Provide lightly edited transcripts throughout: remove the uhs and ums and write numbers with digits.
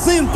Jacinto.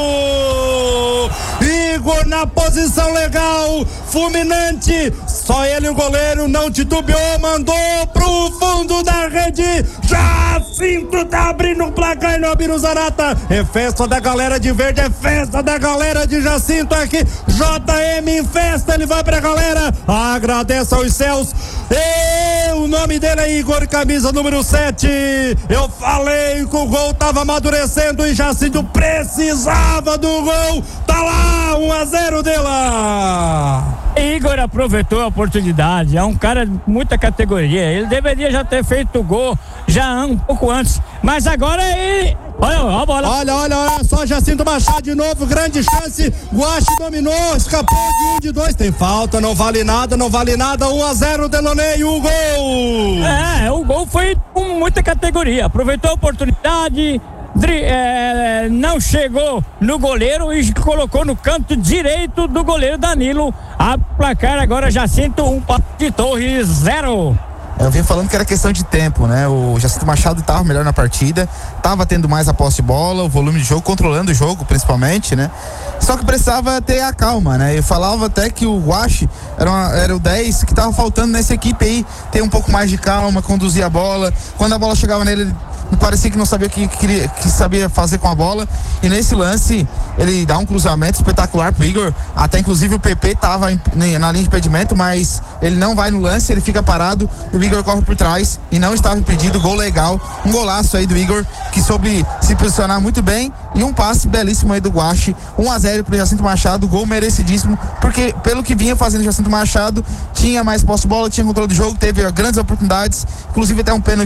Igor na posição legal, fulminante, só ele o goleiro, não titubeou, mandou pro fundo da rede. Jacinto tá abrindo o placar no Biruzarata. É festa da galera de verde, é festa da galera de Jacinto aqui. JM em festa, ele vai pra galera, agradece aos céus. O nome dele é Igor, camisa número 7. Eu falei que o gol tava amadurecendo e Jacinto precisava do gol. Tá lá, 1-0 dela. Igor aproveitou a oportunidade, é um cara de muita categoria, ele deveria já ter feito o gol já um pouco antes, mas agora ele... Olha a bola. Olha só, Jacinto Machado de novo, grande chance. Guache dominou, escapou de 1 de 2. Tem falta, não vale nada. 1-0, Delaunay, o gol. O gol foi com muita categoria. Aproveitou a oportunidade, não chegou no goleiro e colocou no canto direito do goleiro Danilo. A placar agora Jacinto 1, de Torres 0. Eu vim falando que era questão de tempo, né? O Jacinto Machado estava melhor na partida, estava tendo mais a posse de bola, o volume de jogo, controlando o jogo principalmente, né? Só que precisava ter a calma, né? Eu falava até que o Guache era o 10 que estava faltando nessa equipe aí, ter um pouco mais de calma, conduzir a bola. Quando a bola chegava nele, parecia que não sabia o que sabia fazer com a bola, e nesse lance ele dá um cruzamento espetacular pro Igor, até inclusive o PP tava na linha de impedimento, mas ele não vai no lance, ele fica parado, o Igor corre por trás e não estava impedido. Gol legal, um golaço aí do Igor, que soube se posicionar muito bem, e um passe belíssimo aí do Guache. 1-0 pro Jacinto Machado, gol merecidíssimo, porque pelo que vinha fazendo o Jacinto Machado, tinha mais posse de bola, tinha controle do jogo, teve grandes oportunidades, inclusive até um pênalti